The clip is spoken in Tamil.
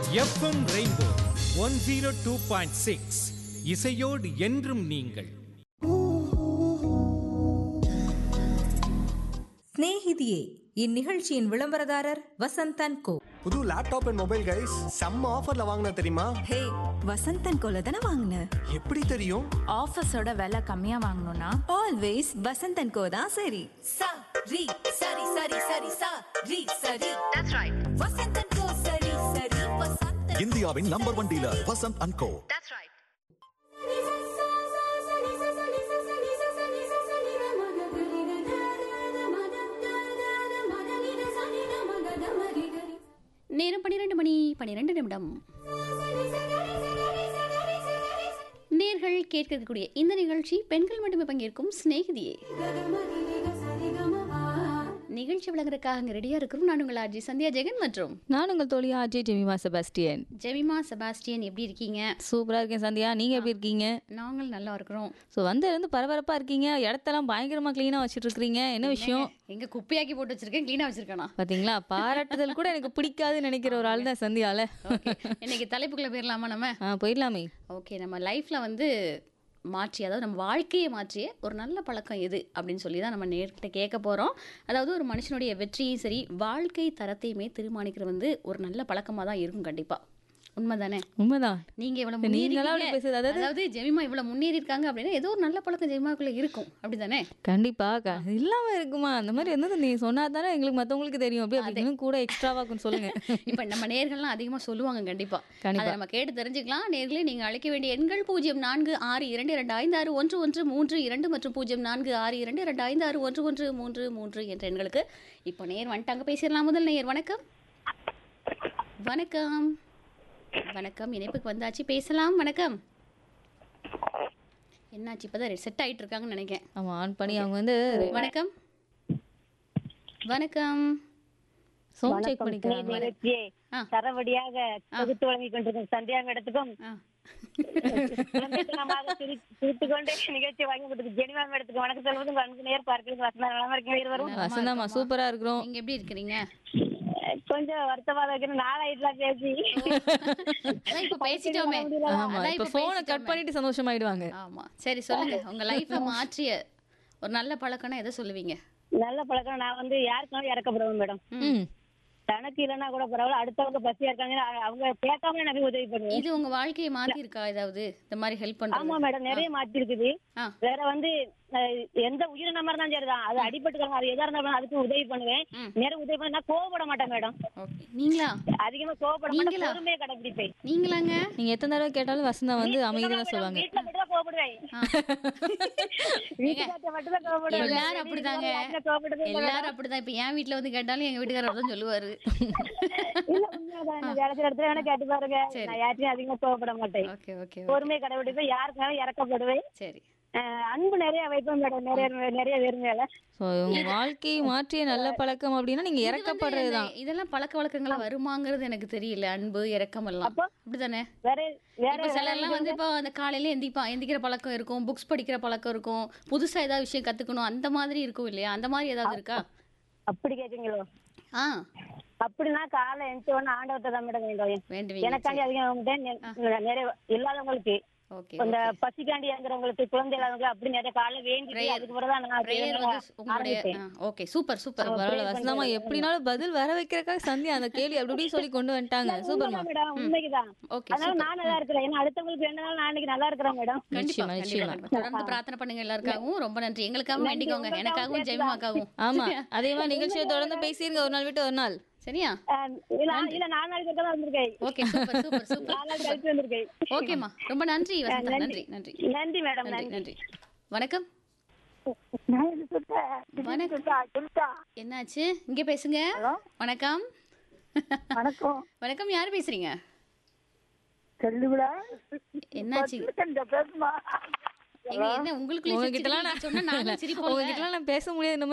எஃப்எம் ரெயின்போ 102.6 இசையோடு என்றும் நீங்கள். ஸ்நேகிதியே, இந்நிகழ்ச்சியின் விளம்பரதாரர் வசந்தன் கோ. புது லேப்டாப் அண்ட் மொபைல் கைஸ் செம்ம ஆஃபர்ல வாங்கின தெரியுமா? ஹே, வசந்தன் கோல தானே வாங்கின? எப்படி தெரியும்? ஆஃபர்ஸோட விலை கம்மியா வாங்கணும்னா ஆல்வேஸ் வசந்தன் கோ தான் சரி. sa ri sari sari sari sa ri sari that's right vasantan ko sari sari vasantan இந்தியாவின் number 1 dealer Vasanth and go. that's right நேரம் 12 மணி 12 நிமிடம். நேர்கள் கேட்கக்கூடிய இந்த நிகழ்ச்சி பெண்கள் மட்டுமே பங்கேற்கும் ஸ்நேகிதியே. நிகழ்ச்சி விளங்குறதுக்காக அங்கே ரெடியாக இருக்கிறோம். நான் உங்கள் ஆர்ஜி சந்தியா ஜெகன் மற்றும் நான் உங்கள் தோழி ஆர்ஜி ஜெமிமா செபாஸ்டியன். ஜெமிமா செபாஸ்டியன் எப்படி இருக்கீங்க? சூப்பராக இருக்கேன் சந்தியா, நீங்கள் எப்படி இருக்கீங்க? நாங்கள் நல்லா இருக்கிறோம். ஸோ வந்திருந்து பரபரப்பாக இருக்கீங்க, இடத்தெல்லாம் பயங்கரமாக க்ளீனாக வச்சுட்டு இருக்கிறீங்க. என்ன விஷயம்? எங்க குப்பையாக்கி போட்டு வச்சிருக்கேன், க்ளீனாக வச்சிருக்கேனா? பார்த்தீங்களா, பாராட்டுதல் கூட எனக்கு பிடிக்காதுன்னு நினைக்கிற ஒரு ஆள் தான் சந்தியால. இன்னைக்கு தலைப்புக்குள்ள போயிடலாமா நம்ம? போயிடலாமே. ஓகே, நம்ம லைஃப்ல வந்து மாற்றி, அதாவது நம்ம வாழ்க்கையை மாற்றிய ஒரு நல்ல பழக்கம் எது அப்படின்னு சொல்லி தான் நம்ம நேர்கிட்ட கேட்க போகிறோம். அதாவது ஒரு மனுஷனுடைய வெற்றியும் சரி வாழ்க்கை தரத்தையுமே தீர்மானிக்கிறது வந்து ஒரு நல்ல பழக்கமாக தான் இருக்கும். கண்டிப்பாக உண்மைதானே? உண்மைதான். நீங்கள் இவ்வளோ அதாவது ஜெமிமா இவ்வளோ முன்னேறி இருக்காங்க அப்படின்னா ஏதோ ஒரு நல்ல பழக்கம் ஜெமிமாக்குள்ளே இருக்கும், அப்படிதானே? கண்டிப்பாக இல்லாமல் இருக்குமா? அந்த மாதிரி என்னது நீ சொன்னா தானே எங்களுக்கு மற்றவங்களுக்கு தெரியும். அப்படியே அப்படின்னு கூட எக்ஸ்ட்ராவாக்குன்னு சொல்லுங்க. இப்போ நம்ம நேர்கள்லாம் அதிகமாக சொல்லுவாங்க. கண்டிப்பாக அதை நம்ம கேட்டு தெரிஞ்சுக்கலாம். நேர்களே நீங்கள் அழைக்க வேண்டிய எண்கள் 0462256113 மற்றும் 0462256113 என்ற எண்களுக்கு. இப்போ நேர் வந்துட்டாங்க, பேசிடலாம். முதல் நேர் வணக்கம். வணக்கம் வணக்கம், இணைப்புக்கு வந்தாச்சு, பேசலாம். வணக்கம். என்னாச்சு, இப்போதான் செட் ஆகிட்டு இருக்காங்கன்னு நினைக்கிறேன். ஆமாம், ஆன் பண்ணி அவங்க வந்து வணக்கம் வணக்கம் சவுண்ட் செக் பண்ணிக்கிறாங்க. சரவடியாக தொகுத்து வழங்கி கொண்டிருக்கும் சந்தியா மேடத்துக்கும் சிரித்துக்கொண்டே நிகழ்ச்சி வாங்கி கொடுத்து ஜெனிமா மேடத்துக்கு வணக்கம் சொல்வதும் அன்பு நேர் பார்க்கிறது. வசந்தா நலமா இருக்கீங்க? வசந்தாமா சூப்பரா இருக்கிறோம். நீங்க எப்படி இருக்கிறீங்க? கொஞ்சம் வருத்தமா இருக்கணும், நாளாயிட்டுலாம் பேசி. இப்ப பேசிட்டோமே. ஆமா, இப்ப போனை கட் பண்ணிட்டு சந்தோஷமாயிடுவாங்க. ஆமா, சரி சொல்லுங்க, உங்க லைஃப்ல மாற்றிய ஒரு நல்ல பழக்கம்னா எதை சொல்லுவீங்க? நல்ல பழக்கம் நான் வந்து யாருக்காவது இறக்கப்படுவேன் மேடம். தனக்கு இல்லைன்னா கூட பரவாயில்ல, அடுத்தவங்க பசியா இருக்காங்க அவங்க கேட்காம எனக்கு உதவி பண்ணுவேன். இது உங்க வாழ்க்கையை மாத்தி இருக்கா ஏதாவது இந்த மாதிரி ஹெல்ப் பண்றது? ஆமா மேடம், நிறைய மாத்தி இருக்குது. வேற வந்து எந்த உயிரினமா இருந்தாலும் சரிதான், அது அடிபட்டுக்காங்க, அது எதா இருந்தாலும் அதுக்கு உதவி பண்ணுவேன். நிறைய உதவி பண்ண கோவப்பட மாட்டேன் மேடம். நீங்களா? அதிகமா கோவப்பட மாட்டேன், பொறுமையை கடைபிடிப்பேன். நீங்களாங்க? நீங்க எத்தனை தடவை கேட்டாலும் வசந்தா வந்து அமைதியா சொல்லுவாங்க. வீட்டுல மட்டும் தான் கோவப்படுவேன். வீட்டுக்காரத்தை மட்டும் தான் கோவப்படுவேன். எல்லாரும் அப்படிதாங்க, எல்லாரும் அப்படிதான். இப்ப என் வீட்டுல வந்து கேட்டாலும் எங்க வீட்டுக்காரர் தான் சொல்லுவாரு. இல்ல உண்மையாதான், வேலை செய்யற இடத்துல வேணா கேட்டு பாருங்க. நான் யார்ட்டையும் அதிகமா கோவப்பட மாட்டேன், பொறுமையை கடைபிடிப்பேன், யாருக்குனாலும் இறக்கப்படுவேன். சரி, அன்பு நிறைய வைப்பேன் மேடம், நிறைய வேறுமையில. உங்க வாழ்க்கையை மாற்றிய நல்ல பழக்கம் அப்படின்னா நீங்க இறக்கப்படுறதுதான். இதெல்லாம் பழக்க வழக்கங்களா வருமாங்கிறது எனக்கு தெரியல. அன்பு இறக்கம் எல்லாம் அப்படிதானே? வேற சிலர் எல்லாம் வந்து இப்போ அந்த காலையில எந்திக்கிற பழக்கம் இருக்கும், புக்ஸ் படிக்கிற பழக்கம் இருக்கும், புதுசா ஏதாவது விஷயம் கத்துக்கணும் அந்த மாதிரி இருக்கும் இல்லையா? அந்த மாதிரி ஏதாவது இருக்கா? அப்படி கேக்குங்களோ? அப்படின்னா காலை எந்த ஒண்ணு ஆண்டவத்தை தான் மேடம் வேண்டும். எனக்காண்டி அதிகம் நிறைய இல்லாதவங்களுக்கு, அந்த பசிக்காண்டி இறங்குறவங்களுக்கு, குழந்தை இல்லாதவங்களுக்கு அப்படி நிறைய காலை வேண்டி அதுக்கு பிறகுதான் வசந்தமா எப்படினாலும் பதில் வர வைக்கிறதுக்காக சந்தியா அந்த கேள்வி அப்படி சொல்லி கொண்டு வந்துட்டாங்க. Super madam, உண்மைக்குதான். அதனால நான் நல்லா இருக்கிறேன், ஏன்னா அடுத்தவங்களுக்கு வேண்டனால நான் இன்னைக்கு நல்லா இருக்கிறேன் மேடம். தொடர்ந்து பிரார்த்தனை பண்ணுங்க எல்லாருக்காகவும். ரொம்ப நன்றி. எங்களுக்காகவும் வேண்டிக்கோங்க, எனக்காகவும் ஜெயமாக்காகவும். ஆமா, அதே மாதிரி நிகழ்ச்சியை தொடர்ந்து பேசிருங்க ஒரு நாள் விட்டு ஒரு நாள். சரியா? இல்ல 4 நாளைக்கு தான் வந்திருக்கேன். Okay, super super super. 4 நாள் கழிச்சு வந்திருக்கேன். ஓகேமா, ரொம்ப நன்றி வசந்தா. நன்றி நன்றி நன்றி மேடம், நன்றி. வணக்கம். என்னாச்சு, இங்க பேசுங்க. வணக்கம் வணக்கம் வணக்கம், யாரு பேசுறீங்க? என்னாச்சு, என்ன உங்களுக்கு சொன்னா நான் பேச முடியாது.